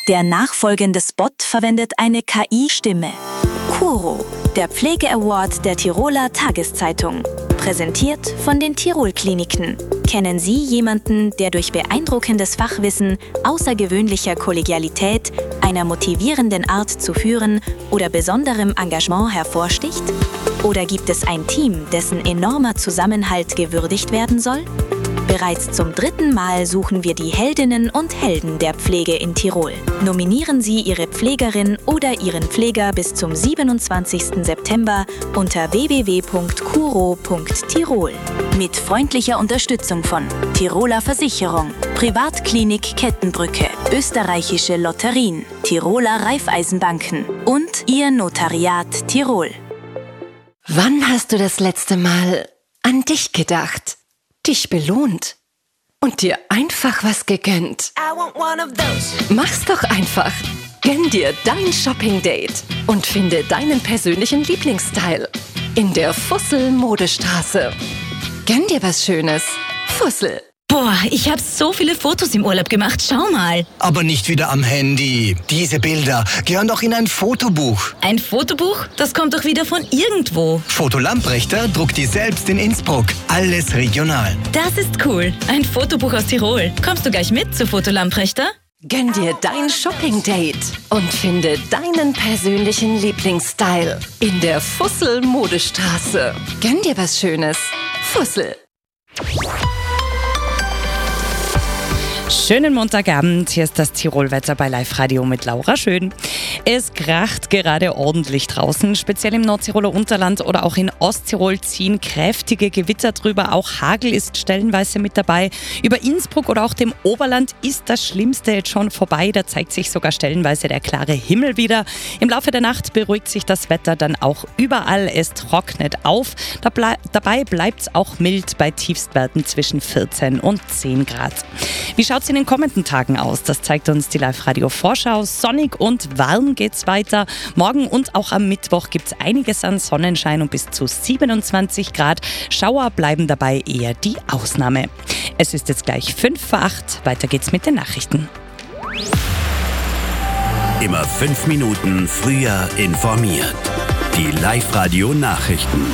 Der nachfolgende Spot verwendet eine KI-Stimme. Kuro, der Pflege-Award der Tiroler Tageszeitung. Präsentiert von den Tirol-Kliniken. Kennen Sie jemanden, der durch beeindruckendes Fachwissen, außergewöhnlicher Kollegialität, einer motivierenden Art zu führen oder besonderem Engagement hervorsticht? Oder gibt es ein Team, dessen enormer Zusammenhalt gewürdigt werden soll? Bereits zum 3. Mal suchen wir die Heldinnen und Helden der Pflege in Tirol. Nominieren Sie Ihre Pflegerin oder Ihren Pfleger bis zum 27. September unter www.kuro.tirol. Mit freundlicher Unterstützung von Tiroler Versicherung, Privatklinik Kettenbrücke, Österreichische Lotterien, Tiroler Raiffeisenbanken und Ihr Notariat Tirol. Wann hast du das letzte Mal an dich gedacht? Dich belohnt und dir einfach was gegönnt? Mach's doch einfach. Gönn dir dein Shopping-Date und finde deinen persönlichen Lieblingsstyle in der Fussel-Modestraße. Gönn dir was Schönes. Fussel. Boah, ich habe so viele Fotos im Urlaub gemacht. Schau mal. Aber nicht wieder am Handy. Diese Bilder gehören doch in ein Fotobuch. Ein Fotobuch? Das kommt doch wieder von irgendwo. Foto Lamprechter druckt die selbst in Innsbruck. Alles regional. Das ist cool. Ein Fotobuch aus Tirol. Kommst du gleich mit zu Foto Lamprechter? Gönn dir dein Shopping-Date und finde deinen persönlichen Lieblingsstyle in der Fussel-Modestraße. Gönn dir was Schönes. Fussel. Schönen Montagabend, hier ist das Tirolwetter bei Live Radio mit Laura Schön. Es kracht gerade ordentlich draußen, speziell im Nordtiroler Unterland oder auch in Osttirol ziehen kräftige Gewitter drüber. Auch Hagel ist stellenweise mit dabei. Über Innsbruck oder auch dem Oberland ist das Schlimmste jetzt schon vorbei. Da zeigt sich sogar stellenweise der klare Himmel wieder. Im Laufe der Nacht beruhigt sich das Wetter dann auch überall. Es trocknet auf. Dabei bleibt es auch mild bei Tiefstwerten zwischen 14 und 10 Grad. Wie schaut es in den kommenden Tagen aus? Das zeigt uns die Live-Radio-Vorschau. Sonnig und warm geht's weiter. Morgen und auch am Mittwoch gibt's einiges an Sonnenschein und bis zu 27 Grad. Schauer bleiben dabei eher die Ausnahme. Es ist jetzt gleich 7:55. Weiter geht's mit den Nachrichten. Immer 5 Minuten früher informiert. Die Live-Radio-Nachrichten.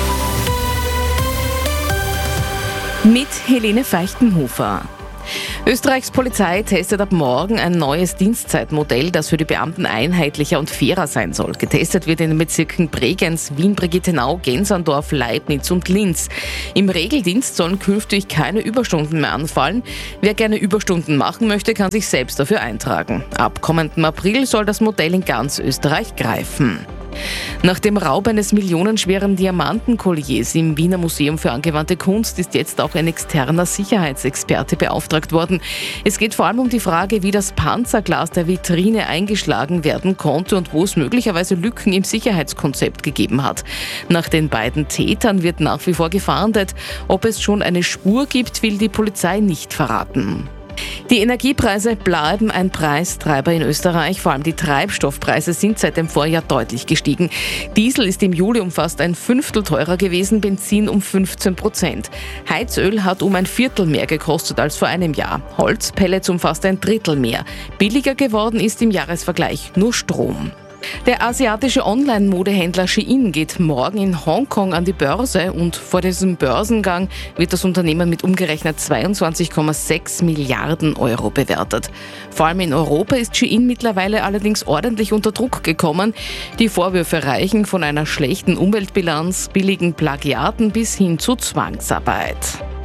Mit Helene Feichtenhofer. Österreichs Polizei testet ab morgen ein neues Dienstzeitmodell, das für die Beamten einheitlicher und fairer sein soll. Getestet wird in den Bezirken Bregenz, Wien-Brigittenau, Gensandorf, Leibniz und Linz. Im Regeldienst sollen künftig keine Überstunden mehr anfallen. Wer gerne Überstunden machen möchte, kann sich selbst dafür eintragen. Ab kommendem April soll das Modell in ganz Österreich greifen. Nach dem Raub eines millionenschweren Diamantenkolliers im Wiener Museum für angewandte Kunst ist jetzt auch ein externer Sicherheitsexperte beauftragt worden. Es geht vor allem um die Frage, wie das Panzerglas der Vitrine eingeschlagen werden konnte und wo es möglicherweise Lücken im Sicherheitskonzept gegeben hat. Nach den beiden Tätern wird nach wie vor gefahndet. Ob es schon eine Spur gibt, will die Polizei nicht verraten. Die Energiepreise bleiben ein Preistreiber in Österreich. Vor allem die Treibstoffpreise sind seit dem Vorjahr deutlich gestiegen. Diesel ist im Juli um fast ein Fünftel teurer gewesen, Benzin um 15%. Heizöl hat um ein Viertel mehr gekostet als vor einem Jahr. Holzpellets um fast ein Drittel mehr. Billiger geworden ist im Jahresvergleich nur Strom. Der asiatische Online-Modehändler Shein geht morgen in Hongkong an die Börse und vor diesem Börsengang wird das Unternehmen mit umgerechnet 22,6 Milliarden Euro bewertet. Vor allem in Europa ist Shein mittlerweile allerdings ordentlich unter Druck gekommen. Die Vorwürfe reichen von einer schlechten Umweltbilanz, billigen Plagiaten bis hin zu Zwangsarbeit.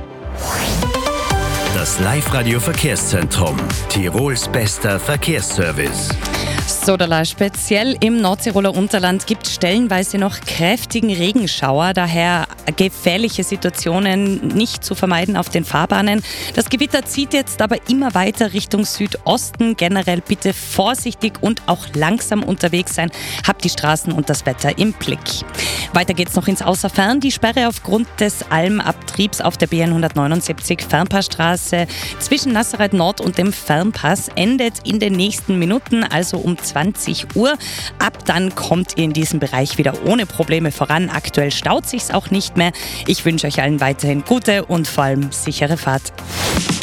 Das Live-Radio-Verkehrszentrum. Tirols bester Verkehrsservice. Sodala, speziell im Nordtiroler Unterland gibt es stellenweise noch kräftigen Regenschauer, daher gefährliche Situationen nicht zu vermeiden auf den Fahrbahnen. Das Gewitter zieht jetzt aber immer weiter Richtung Südosten. Generell bitte vorsichtig und auch langsam unterwegs sein. Habt die Straßen und das Wetter im Blick. Weiter geht's noch ins Außerfern. Die Sperre aufgrund des Almabtriebs auf der BN 179 Fernpassstraße zwischen Nazareth Nord und dem Fernpass endet in den nächsten Minuten, also um 20 Uhr. Ab dann kommt ihr in diesem Bereich wieder ohne Probleme voran. Aktuell staut sich's auch nicht mehr. Ich wünsche euch allen weiterhin gute und vor allem sichere Fahrt.